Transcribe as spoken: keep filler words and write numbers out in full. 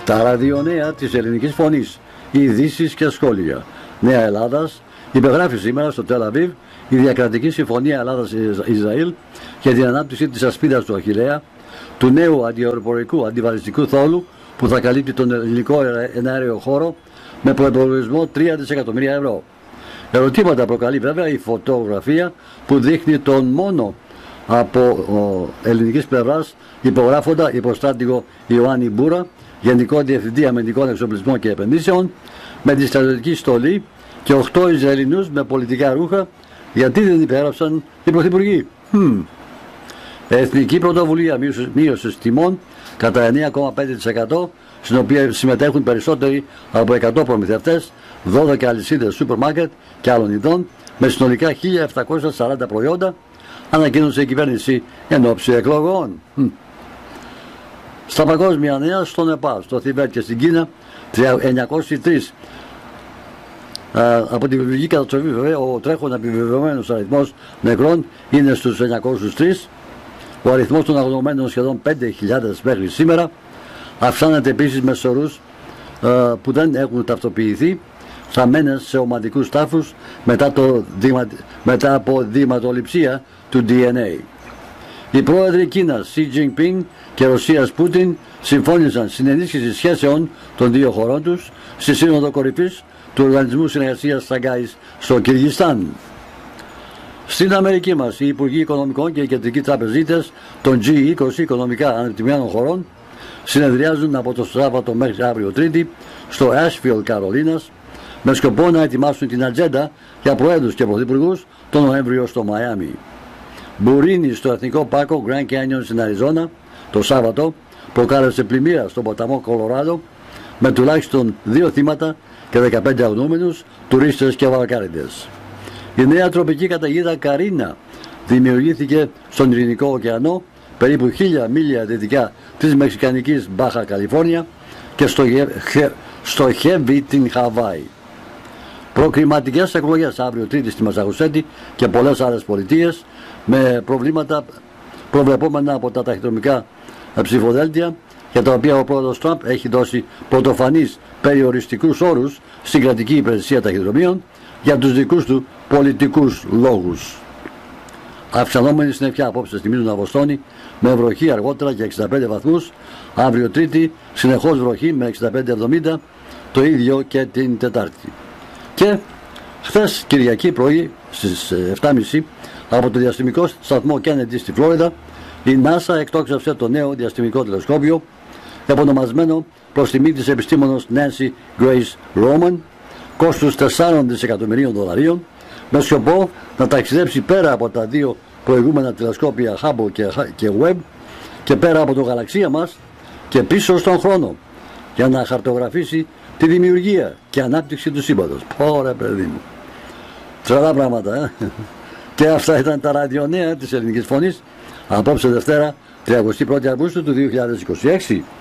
Τα ραδιονέα της Ελληνικής Φωνής, ειδήσεις και σχόλια. Νέα Ελλάδας υπεγράφει σήμερα στο Τελ Αβίβ η Διακρατική Συμφωνία Ελλάδας-Ισραήλ για την ανάπτυξη της ασπίδας του Αχιλλέα, του νέου αντιαεροπορικού αντιβαλιστικού θόλου που θα καλύπτει τον ελληνικό εναέριο χώρο με προϋπολογισμό τρία δισεκατομμύρια ευρώ. Ερωτήματα προκαλεί βέβαια η φωτογραφία που δείχνει τον μόνο από ο, ελληνικής πλευράς υπογράφοντα υποστράτηγο Ιωάννη Μπούρα, Γενικό Διευθυντή Αμυντικών Εξοπλισμών και Επενδύσεων, με τη στρατιωτική στολή και οκτώ Ισραηλινούς με πολιτικά ρούχα. Γιατί δεν υπέγραψαν οι πρωθυπουργοί? Hm. Εθνική πρωτοβουλία μείωσης τιμών κατά εννέα κόμμα πέντε τοις εκατό, στην οποία συμμετέχουν περισσότεροι από εκατό προμηθευτές, δώδεκα αλυσίδες σούπερ μάρκετ και άλλων ειδών, με συνολικά χίλια επτακόσια σαράντα προϊόντα, ανακοίνωσε η κυβέρνηση εν ώψη εκλογών. Hm. Στα παγκόσμια νέα, στο Νεπάλ, στο Θιβέτ και στην Κίνα, εννιακόσιοι τρεις. Από την βιβλική καταστροφή, βέβαια, ο τρέχον επιβεβαιωμένος αριθμός νεκρών είναι στους εννιακόσιους τρεις. Ο αριθμός των αγνοωμένων σχεδόν πέντε χιλιάδες μέχρι σήμερα. Αυξάνεται επίσης με σωρούς που δεν έχουν ταυτοποιηθεί, θαμμένες σε ομαδικούς τάφους μετά, το, μετά από δειγματοληψία του ντι εν έι. Οι πρόεδροι Κίνας Σι Τζινπίνγκ και Ρωσίας Πούτιν συμφώνησαν στην ενίσχυση σχέσεων των δύο χωρών τους στη Σύνοδο Κορυφής του Οργανισμού Συνεργασίας Σαγκάης στο Κυργιστάν. Στην Αμερική μας, οι Υπουργοί Οικονομικών και οι Κεντρικοί Τραπεζίτες των τζι είκοσι οικονομικά ανεπτυγμένων χωρών συνεδριάζουν από το Σάββατο μέχρι αύριο Τρίτη στο Asheville, Καρολίνας, με σκοπό να ετοιμάσουν την ατζέντα για προέδρους και πρωθυπουργούς τον Νοέμβριο στο Μαϊάμι. Μπουρίνι στο Εθνικό Πάρκο Grand Canyon στην Αριζόνα το Σάββατο προκάλεσε πλημμύρα στον ποταμό Κολοράδο με τουλάχιστον δύο θύματα και δεκαπέντε αγνοούμενους, τουρίστες και βαλκάριδες. Η νέα τροπική καταιγίδα Καρίνα δημιουργήθηκε στον Ειρηνικό ωκεανό, περίπου χίλια μίλια δυτικά της μεξικανικής Μπάχα Καλιφόρνια και στο, χε, στο Χέβι την Χαβάη. Προκριματικές εκλογές αύριο Τρίτη στη Μασαχουσέτη και πολλές άλλες πολιτείες, με προβλήματα προβλεπόμενα από τα ταχυδρομικά ψηφοδέλτια, για τα οποία ο πρόεδρος Τραμπ έχει δώσει πρωτοφανείς περιοριστικούς όρους στην κρατική υπηρεσία ταχυδρομείων για τους δικούς του πολιτικούς λόγους. Αυξανόμενη συννεφιά απόψε στη Μίζωνα Βοστόνη με βροχή αργότερα για εξήντα πέντε βαθμούς, αύριο Τρίτη συνεχώς βροχή με εξήντα πέντε εβδομήντα, το ίδιο και την Τετάρτη. Και χθες Κυριακή πρωί στις επτά και μισή από το διαστημικό σταθμό Κέννεντι στη Φλόριδα, η NASA εκτόξευσε το νέο διαστημικό τηλεσκόπιο επωνομασμένο προς τιμή της επιστήμονος Nancy Grace Roman, κόστους τεσσάρων δισεκατομμυρίων δολαρίων, με σκοπό να ταξιδέψει πέρα από τα δύο προηγούμενα τηλεσκόπια Hubble και Webb και πέρα από το γαλαξία μας και πίσω στον χρόνο, για να χαρτογραφήσει τη δημιουργία και ανάπτυξη του σύμπαντος. Ωραία παιδί μου, τρελά πράγματα, ε? Και αυτά ήταν τα ραδιονέα της Ελληνικής Φωνής απόψε Δευτέρα τριαντάφυρου Αυγούστου του δύο χιλιάδες είκοσι έξι.